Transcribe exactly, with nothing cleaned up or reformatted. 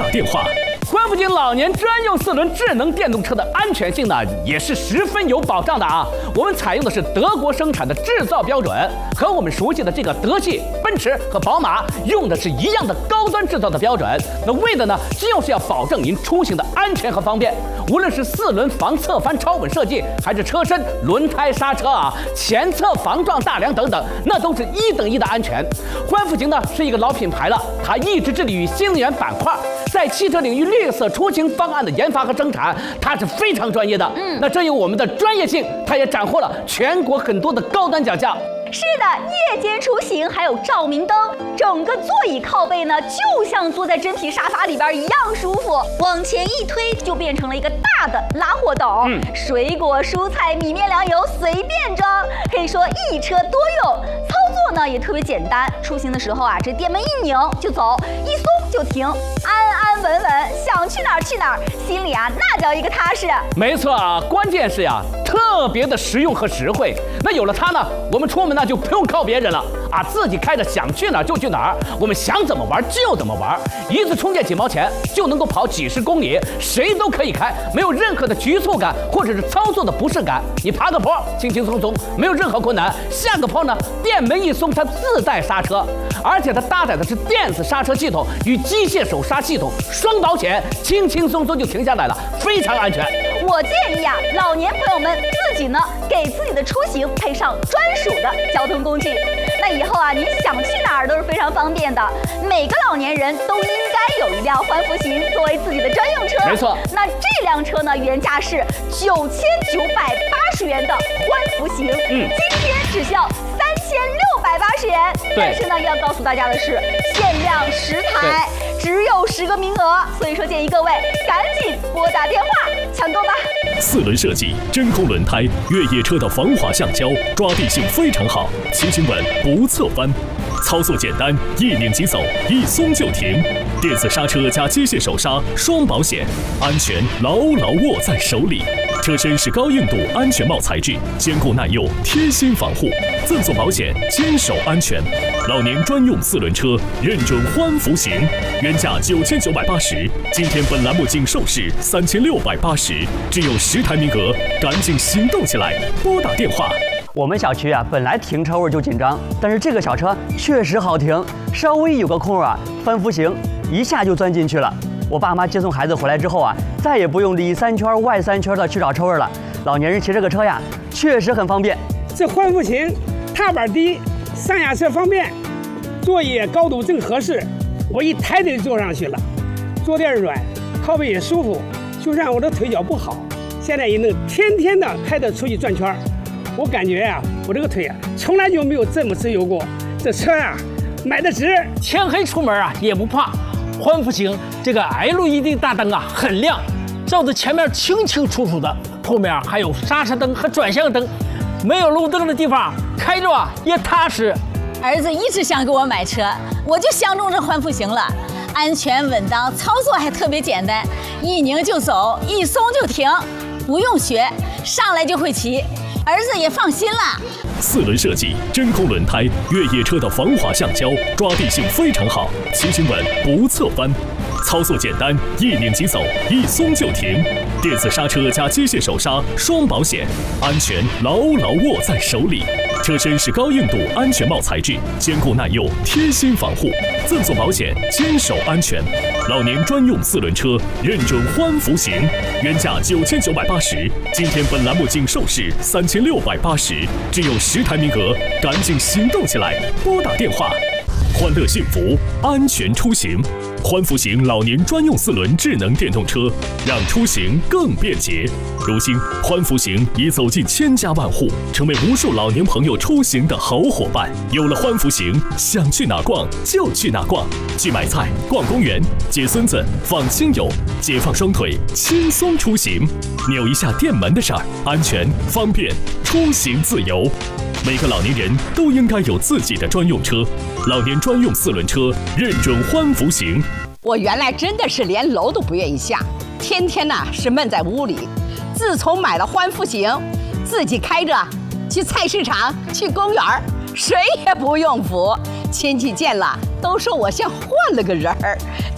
电话。 官府井老年专用四轮智能电动车的安全性呢，也是十分有保障的啊。我们采用的是德国生产的制造标准，和我们熟悉的这个德系、奔驰和宝马用的是一样的高端制造的标准。那为的呢，就是要保证您出行的安全和方便。无论是四轮防侧翻超稳设计，还是车身、轮胎、刹车啊、前侧防撞大梁等等，那都是一等一的安全。官府井呢是一个老品牌了，它一直致力于新能源板块，在汽车领域绿色出行方案的研发和生产，它是非常专业的。嗯，那正有我们的专业性，它也斩获了全国很多的高端奖项。 是的，夜间出行还有照明灯，整个座椅靠背呢，就像坐在真皮沙发里边一样舒服。往前一推，就变成了一个大的拉货斗，嗯、水果、蔬菜、米面粮油随便装，可以说一车多用。操作呢也特别简单，出行的时候啊，这电门一拧就走，一松就停，安安稳稳，想去哪儿去哪儿，心里啊那叫一个踏实。 没错啊，关键是呀，特别的实用和实惠。那有了它呢，我们出门呢就不用靠别人了啊，自己开着想去哪儿就去哪儿，我们想怎么玩就怎么玩，一次充电几毛钱就能够跑几十公里，谁都可以开，没有任何的局促感或者是操作的不适感。你爬个坡轻轻松松，没有任何困难，下个坡呢电门一松它自带刹车，而且它搭载的是电子刹车系统与机械手刹系统，双保险，轻轻松松就停下来了，非常安全。 我建议啊，老年朋友们自己呢给自己的出行配上专属的交通工具，那以后啊，你想去哪儿都是非常方便的。每个老年人都应该有一辆欢福行作为自己的专用车。 没错， 那这辆车呢，原价是九千九百八十元的欢福行，嗯，今天只需要三千六百八十元。但是呢，要告诉大家的是，限量十台，只有十个名额，所以说建议各位赶紧拨打电话抢购吧。 四轮设计，真空轮胎，越野车的防滑橡胶，抓地性非常好，骑行稳不侧翻，操作简单，一拧即走，一松就停，电子刹车加机械手刹，双保险，安全牢牢握在手里。车身是高硬度安全帽材质，坚固耐用，贴心防护，赠送保险，坚守安全。老年专用四轮车，认准欢福行，原价九千九百八十，今天本栏目仅售市三千六百八十，只有十台名额，赶紧行动起来，拨打电话。 我们小区啊，本来停车位就紧张，但是这个小车确实好停，稍微有个空啊，欢福行一下就钻进去了。我爸妈接送孩子回来之后啊，再也不用里三圈外三圈的去找车位了。老年人骑这个车呀，确实很方便。 这欢福行踏板低，上下车方便，座椅高度正合适，我一抬就坐上去了，坐垫软，靠背也舒服。就算我的腿脚不好，现在也能天天的开着出去转圈。我感觉呀、啊，我这个腿啊，从来就没有这么自由过。这车啊，买的值， 天黑出门啊也不怕。欢福行这个 L E D 大灯啊很亮，照着前面清清楚楚的，后面还有刹车灯和转向灯，没有路灯的地方开着啊也踏实。 儿子一直想给我买车，我就相中这欢福行了，安全稳当，操作还特别简单，一拧就走，一松就停，不用学，上来就会骑，儿子也放心了。 四轮设计，真空轮胎，越野车的防滑橡胶，抓地性非常好，骑行稳不侧翻，操作简单，一拧即走，一松就停，电子刹车加机械手刹，双保险，安全牢牢握在手里。车身是高硬度安全帽材质，坚固耐用，贴心防护，赠送保险，坚守安全。老年专用四轮车，认准欢福行，原价九千九百八十，今天本栏目仅售市三千六百八十，只有十台名额，赶紧行动起来，拨打电话。欢乐幸福，安全出行。欢福行老年专用四轮智能电动车，让出行更便捷。如今，欢福行已走进千家万户，成为无数老年朋友出行的好伙伴。有了欢福行，想去哪逛就去哪逛，去买菜、逛公园、接孙子、放亲友，解放双腿，轻松出行。扭一下电门的事儿，安全、方便，出行自由。每个老年人都应该有自己的专用车，老年专用四轮车，认准欢福行。 我原来真的是连楼都不愿意下，天天呐是闷在屋里。自从买了欢福行，自己开着去菜市场、去公园，谁也不用扶。亲戚见了都说我像换了个人儿。